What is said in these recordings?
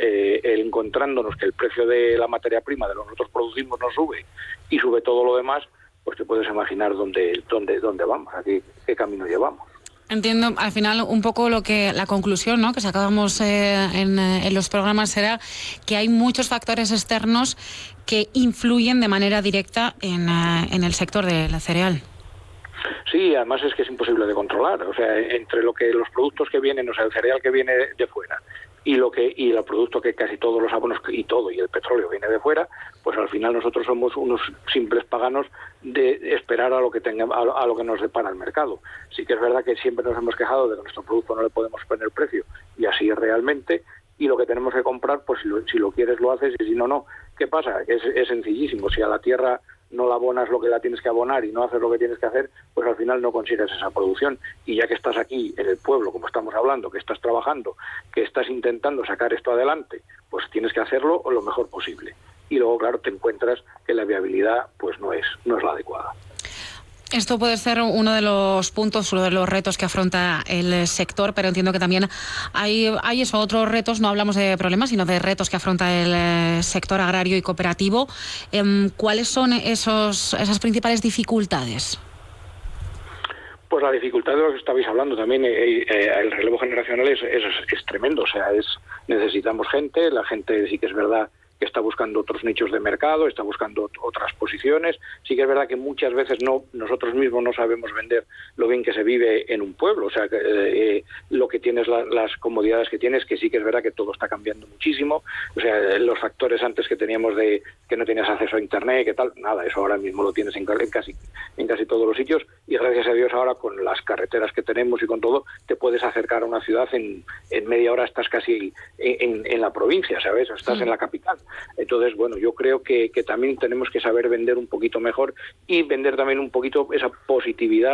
encontrándonos que el precio de la materia prima de lo que nosotros producimos no sube y sube todo lo demás, pues te puedes imaginar dónde vamos, a qué camino llevamos. Entiendo, al final un poco la conclusión, ¿no?, que sacábamos en los programas será que hay muchos factores externos que influyen de manera directa en el sector del cereal. Sí, además es que es imposible de controlar, o sea, entre los productos que vienen, o sea, el cereal que viene de fuera y el producto que casi todos los abonos y el petróleo viene de fuera, pues al final nosotros somos unos simples paganos de esperar a lo que nos depara el mercado. Sí que es verdad que siempre nos hemos quejado de que nuestro producto no le podemos poner precio, y así es realmente, y lo que tenemos que comprar, pues si lo quieres lo haces, y si no, no. ¿Qué pasa? Es sencillísimo. Si a la tierra no la abonas lo que la tienes que abonar y no haces lo que tienes que hacer, pues al final no consigues esa producción. Y ya que estás aquí en el pueblo, como estamos hablando, que estás trabajando, que estás intentando sacar esto adelante, pues tienes que hacerlo lo mejor posible. Y luego, claro, te encuentras que la viabilidad pues no es la adecuada. Esto puede ser uno de los puntos, uno de los retos que afronta el sector, pero entiendo que también hay otros retos. No hablamos de problemas, sino de retos que afronta el sector agrario y cooperativo. ¿Cuáles son esas principales dificultades? Pues la dificultad de lo que estabais hablando también, el relevo generacional es tremendo. O sea, necesitamos gente, la gente sí que es verdad que está buscando otros nichos de mercado, está buscando otras posiciones. Sí que es verdad que muchas veces nosotros mismos no sabemos vender lo bien que se vive en un pueblo. O sea, lo que tienes, las comodidades que tienes, que sí que es verdad que todo está cambiando muchísimo. O sea, los factores antes que teníamos de que no tenías acceso a Internet, que tal, nada, eso ahora mismo lo tienes en casi todos los sitios, y gracias a Dios ahora con las carreteras que tenemos y con todo, te puedes acercar a una ciudad en media hora, estás casi en la provincia, ¿sabes? O estás en la capital. Entonces, bueno, yo creo que también tenemos que saber vender un poquito mejor y vender también un poquito esa positividad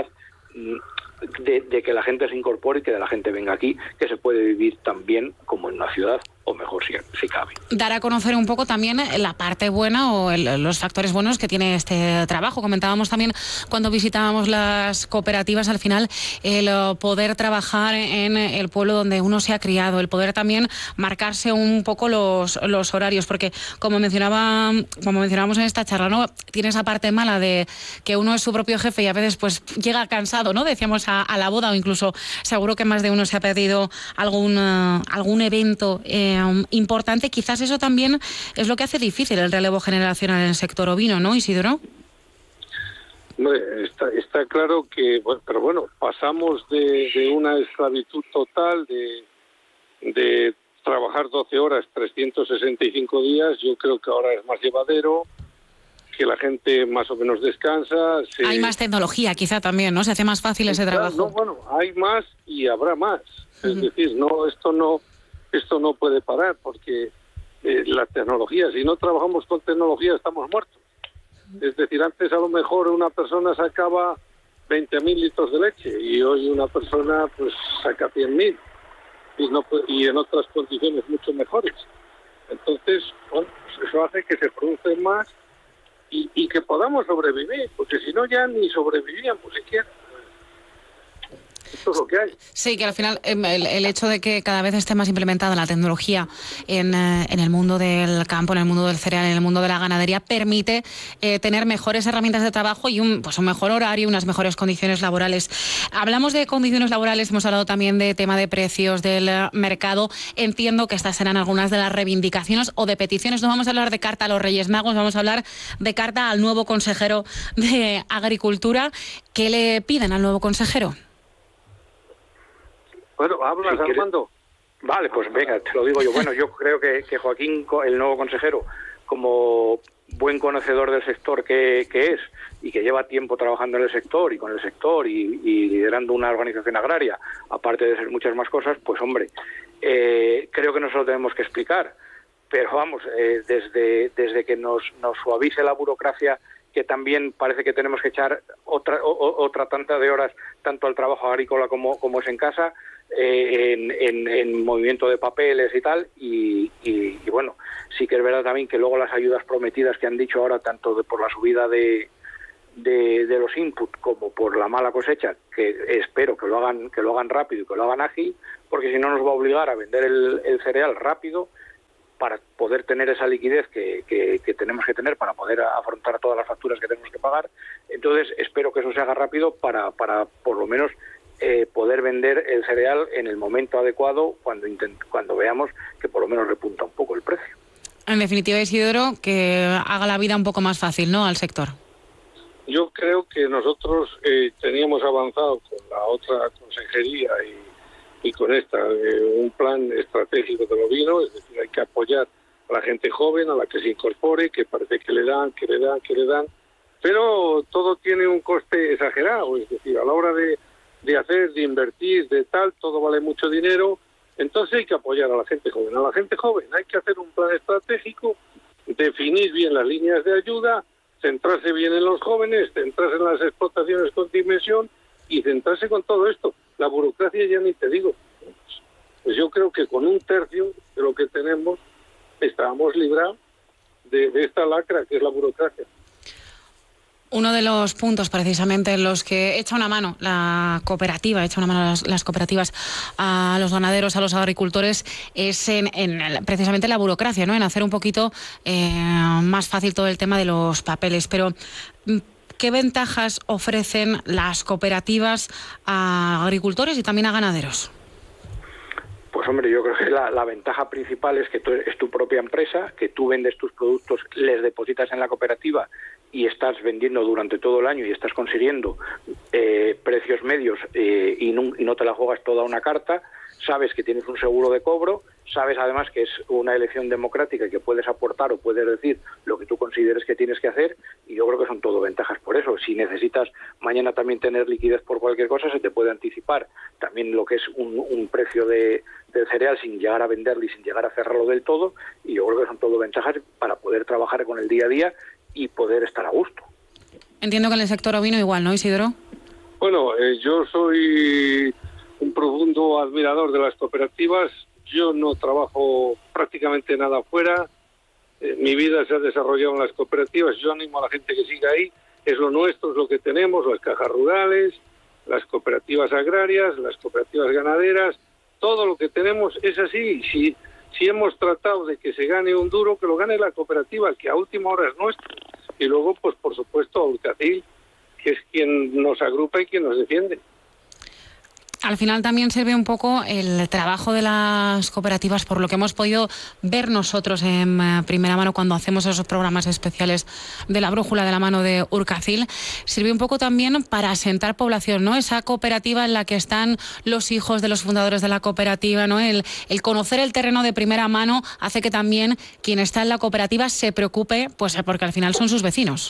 de que la gente se incorpore y que la gente venga aquí, que se puede vivir tan bien como en una ciudad, o mejor si cabe. Dar a conocer un poco también la parte buena o los factores buenos que tiene este trabajo. Comentábamos también cuando visitábamos las cooperativas, al final, el poder trabajar en el pueblo donde uno se ha criado, el poder también marcarse un poco los horarios, porque como mencionábamos en esta charla, ¿no?, tiene esa parte mala de que uno es su propio jefe y a veces pues llega cansado, ¿no? Decíamos a la boda, o incluso seguro que más de uno se ha perdido algún evento importante. Quizás eso también es lo que hace difícil el relevo generacional en el sector ovino, ¿no, Isidoro? Está claro que, pero bueno, pasamos de una esclavitud total de trabajar 12 horas, 365 días. Yo creo que ahora es más llevadero, que la gente más o menos descansa. Hay más tecnología quizá también, ¿no? Se hace más fácil ese trabajo. No, bueno, hay más y habrá más. Es decir, esto no puede parar, porque la tecnología, si no trabajamos con tecnología, estamos muertos. Es decir, antes a lo mejor una persona sacaba 20.000 litros de leche y hoy una persona pues saca 100.000 y en otras condiciones mucho mejores. Entonces, bueno, pues eso hace que se produce más y que podamos sobrevivir, porque si no ya ni sobrevivíamos siquiera. Esto es lo que hay. Sí, que al final el hecho de que cada vez esté más implementada la tecnología en el mundo del campo, en el mundo del cereal, en el mundo de la ganadería, permite tener mejores herramientas de trabajo y un mejor horario, unas mejores condiciones laborales. Hablamos de condiciones laborales, hemos hablado también de tema de precios del mercado. Entiendo que estas serán algunas de las reivindicaciones o de peticiones. No vamos a hablar de carta a los Reyes Magos, vamos a hablar de carta al nuevo consejero de Agricultura. ¿Qué le piden al nuevo consejero? Bueno, hablas, Armando. Vale, pues venga, te lo digo yo. Bueno, yo creo que Joaquín, el nuevo consejero, como buen conocedor del sector que es y que lleva tiempo trabajando en el sector y con el sector y liderando una organización agraria, aparte de ser muchas más cosas, pues hombre, creo que no se lo tenemos que explicar. Pero vamos, desde que nos suavice la burocracia, que también parece que tenemos que echar otra tanta de horas tanto al trabajo agrícola como es en casa, en movimiento de papeles y tal, y bueno, sí que es verdad también que luego las ayudas prometidas que han dicho ahora, tanto por la subida de los inputs como por la mala cosecha, que espero que lo hagan rápido y que lo hagan ágil, porque si no nos va a obligar a vender el cereal rápido para poder tener esa liquidez que tenemos que tener para poder afrontar todas las facturas que tenemos que pagar. Entonces espero que eso se haga rápido para por lo menos poder vender el cereal en el momento adecuado cuando veamos que por lo menos repunta un poco el precio. En definitiva, Isidoro, que haga la vida un poco más fácil, ¿no?, al sector. Yo creo que nosotros teníamos avanzado con la otra consejería y con esta un plan estratégico del ovino, es decir, hay que apoyar a la gente joven, a la que se incorpore, que parece que le dan, pero todo tiene un coste exagerado, es decir, a la hora de hacer, de invertir, de tal, todo vale mucho dinero, entonces hay que apoyar a la gente joven. A la gente joven hay que hacer un plan estratégico, definir bien las líneas de ayuda, centrarse bien en los jóvenes, centrarse en las explotaciones con dimensión y centrarse con todo esto. La burocracia ya ni te digo. Pues yo creo que con 1/3 de lo que tenemos estábamos librados de esta lacra que es la burocracia. Uno de los puntos precisamente en los que echa una mano la cooperativa, las cooperativas a los ganaderos, a los agricultores, es en precisamente la burocracia, ¿no?, en hacer un poquito más fácil todo el tema de los papeles. Pero ¿qué ventajas ofrecen las cooperativas a agricultores y también a ganaderos? Pues hombre, yo creo que la ventaja principal es que es tu propia empresa, que tú vendes tus productos, les depositas en la cooperativa y estás vendiendo durante todo el año y estás consiguiendo precios medios y no te la juegas toda una carta. Sabes que tienes un seguro de cobro, sabes además que es una elección democrática y que puedes aportar o puedes decir lo que tú consideres que tienes que hacer, y yo creo que son todo ventajas por eso. Si necesitas mañana también tener liquidez por cualquier cosa, se te puede anticipar también lo que es un precio del cereal sin llegar a venderlo y sin llegar a cerrarlo del todo, y yo creo que son todo ventajas para poder trabajar con el día a día y poder estar a gusto. Entiendo que en el sector ovino igual, ¿no, Isidoro? Bueno, yo soy un profundo admirador de las cooperativas. Yo no trabajo prácticamente nada afuera. Mi vida se ha desarrollado en las cooperativas. Yo animo a la gente que siga ahí. Es lo nuestro, es lo que tenemos, las cajas rurales, las cooperativas agrarias, las cooperativas ganaderas. Todo lo que tenemos es así. Si hemos tratado de que se gane un duro, que lo gane la cooperativa, que a última hora es nuestro. Y luego, pues por supuesto, Urcacil, que es quien nos agrupa y quien nos defiende. Al final también se ve un poco el trabajo de las cooperativas, por lo que hemos podido ver nosotros en primera mano cuando hacemos esos programas especiales de la brújula de la mano de Urcacil. Sirve un poco también para asentar población, ¿no? Esa cooperativa en la que están los hijos de los fundadores de la cooperativa, ¿no? El conocer el terreno de primera mano hace que también quien está en la cooperativa se preocupe, pues porque al final son sus vecinos.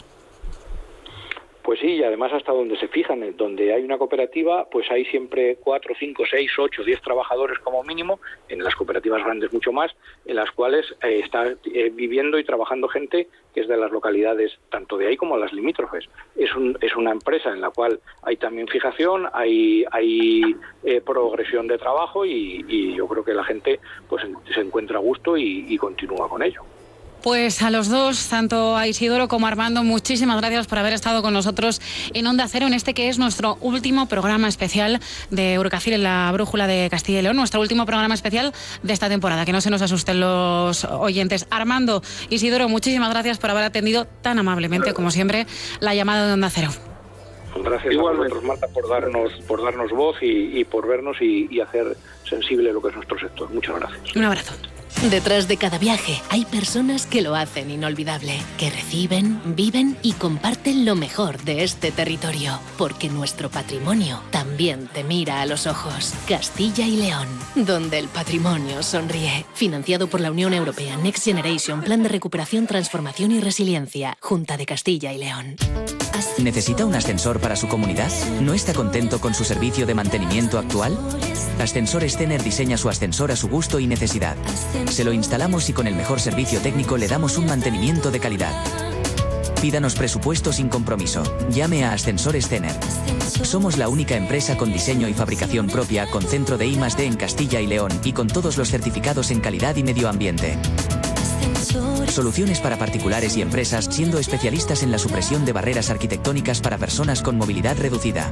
Pues sí, y además hasta donde se fijan, donde hay una cooperativa, pues hay siempre 4, 5, 6, 8, 10 trabajadores como mínimo, en las cooperativas grandes mucho más, en las cuales está viviendo y trabajando gente que es de las localidades, tanto de ahí como las limítrofes. Es una empresa en la cual hay también fijación, hay progresión de trabajo y yo creo que la gente pues se encuentra a gusto y continúa con ello. Pues a los dos, tanto a Isidoro como a Armando, muchísimas gracias por haber estado con nosotros en Onda Cero, en este que es nuestro último programa especial de Urcacil en la Brújula de Castilla y León, nuestro último programa especial de esta temporada, que no se nos asusten los oyentes. Armando, Isidoro, muchísimas gracias por haber atendido tan amablemente, como siempre, la llamada de Onda Cero. Gracias a vosotros, Marta, por darnos voz y por vernos y hacer sensible lo que es nuestro sector. Muchas gracias. Un abrazo. Detrás de cada viaje hay personas que lo hacen inolvidable, que reciben, viven y comparten lo mejor de este territorio, porque nuestro patrimonio también te mira a los ojos. Castilla y León, donde el patrimonio sonríe. Financiado por la Unión Europea Next Generation, Plan de Recuperación, Transformación y Resiliencia, Junta de Castilla y León. ¿Necesita un ascensor para su comunidad? ¿No está contento con su servicio de mantenimiento actual? Ascensores Tener diseña su ascensor a su gusto y necesidad. Se lo instalamos y con el mejor servicio técnico le damos un mantenimiento de calidad. Pídanos presupuesto sin compromiso. Llame a Ascensores Tener. Somos la única empresa con diseño y fabricación propia, con centro de I+D en Castilla y León y con todos los certificados en calidad y medio ambiente. Soluciones para particulares y empresas, siendo especialistas en la supresión de barreras arquitectónicas para personas con movilidad reducida.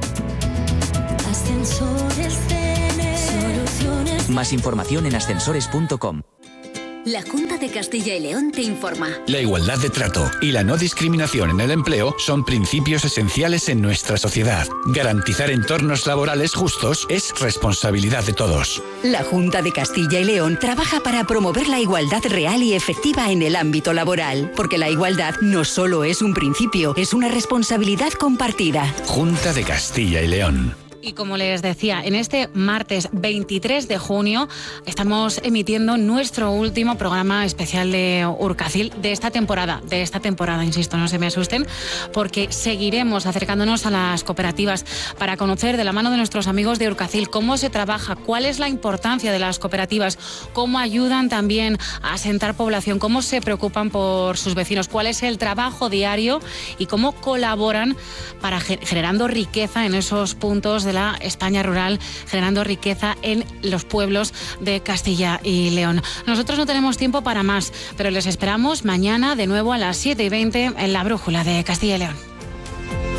Más información en ascensores.com. La Junta de Castilla y León te informa. La igualdad de trato y la no discriminación en el empleo son principios esenciales en nuestra sociedad. Garantizar entornos laborales justos es responsabilidad de todos. La Junta de Castilla y León trabaja para promover la igualdad real y efectiva en el ámbito laboral, porque la igualdad no solo es un principio, es una responsabilidad compartida. Junta de Castilla y León. Y como les decía, en este martes 23 de junio estamos emitiendo nuestro último programa especial de Urkacil de esta temporada, insisto, no se me asusten, porque seguiremos acercándonos a las cooperativas para conocer de la mano de nuestros amigos de Urkacil cómo se trabaja, cuál es la importancia de las cooperativas, cómo ayudan también a asentar población, cómo se preocupan por sus vecinos, cuál es el trabajo diario y cómo colaboran para generando riqueza en esos puntos de la España rural, generando riqueza en los pueblos de Castilla y León. Nosotros no tenemos tiempo para más, pero les esperamos mañana de nuevo a las 7:20 en La Brújula de Castilla y León.